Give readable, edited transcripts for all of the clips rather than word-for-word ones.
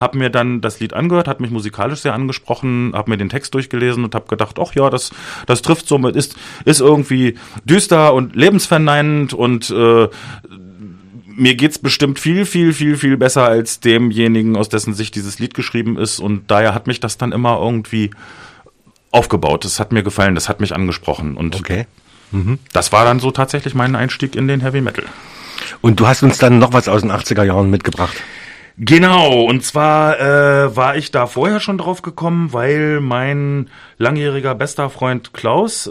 habe mir dann das Lied angehört, hat mich musikalisch sehr angesprochen, habe mir den Text durchgelesen und habe gedacht, ach ja, das trifft so, ist irgendwie düster und lebensverneinend und mir geht's bestimmt viel, viel, viel, viel besser als demjenigen, aus dessen Sicht dieses Lied geschrieben ist, und daher hat mich das dann immer irgendwie aufgebaut. Das hat mir gefallen, das hat mich angesprochen, und Okay. das war dann so tatsächlich mein Einstieg in den Heavy Metal. Und du hast uns dann noch was aus den 80er Jahren mitgebracht. Genau, und zwar war ich da vorher schon drauf gekommen, weil mein langjähriger bester Freund Klaus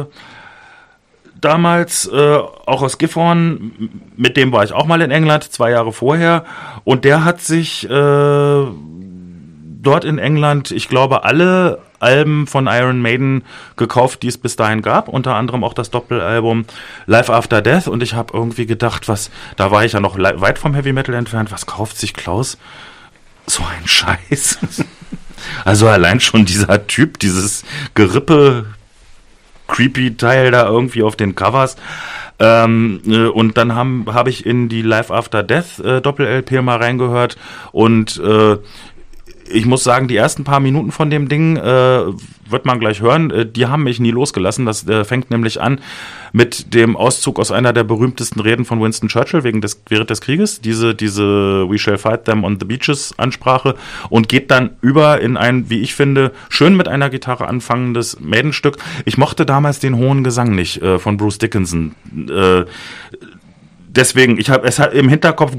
damals auch aus Gifhorn, mit dem war ich auch mal in England, 2 Jahre vorher, und der hat sich dort in England, ich glaube, alle Alben von Iron Maiden gekauft, die es bis dahin gab, unter anderem auch das Doppelalbum Life After Death, und ich habe irgendwie gedacht, da war ich ja noch weit vom Heavy Metal entfernt, was kauft sich Klaus? So ein Scheiß. Also allein schon dieser Typ, dieses Gerippe, creepy Teil da irgendwie auf den Covers. Und dann habe ich in die Life After Death Doppel-LP mal reingehört, und ich muss sagen, die ersten paar Minuten von dem Ding wird man gleich hören, die haben mich nie losgelassen. Das fängt nämlich an mit dem Auszug aus einer der berühmtesten Reden von Winston Churchill während des Krieges, diese We shall fight them on the beaches Ansprache, und geht dann über in ein, wie ich finde, schön mit einer Gitarre anfangendes Maidenstück. Ich mochte damals den hohen Gesang nicht von Bruce Dickinson. Deswegen, es hat im Hinterkopf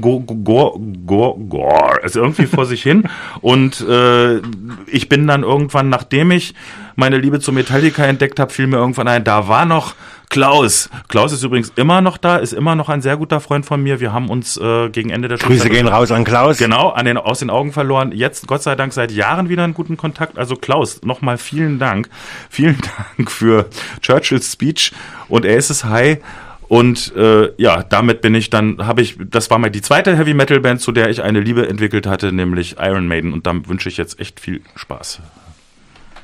es irgendwie vor sich hin, und ich bin dann irgendwann, nachdem ich meine Liebe zu Metallica entdeckt habe, fiel mir irgendwann ein, da war noch Klaus. Klaus ist übrigens immer noch da, ist immer noch ein sehr guter Freund von mir. Wir haben uns gegen Ende der Grüße gehen raus an Klaus. Genau, aus den Augen verloren. Jetzt, Gott sei Dank, seit Jahren wieder einen guten Kontakt. Also Klaus, nochmal vielen Dank. Vielen Dank für Churchills Speech und Aces High. Und damit das war mal die zweite Heavy-Metal-Band, zu der ich eine Liebe entwickelt hatte, nämlich Iron Maiden. Und da wünsche ich jetzt echt viel Spaß.